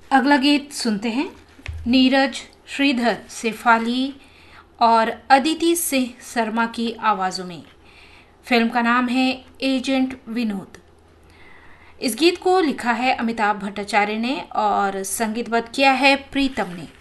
अगला गीत सुनते हैं नीरज श्रीधर शेफाली और अदिति सिंह शर्मा की आवाज़ों में। फिल्म का नाम है एजेंट विनोद। इस गीत को लिखा है अमिताभ भट्टाचार्य ने और संगीतबद्ध किया है प्रीतम ने।